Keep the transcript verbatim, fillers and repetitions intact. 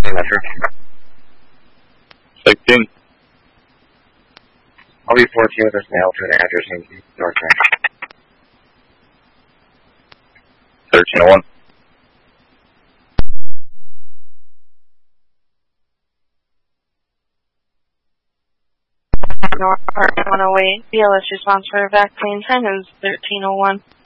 Metro. sixteen. I'll be fourteen with this mail to an address in North Ranch. thirteen oh one. North one oh eight. B L S response for vaccine time is thirteen oh one.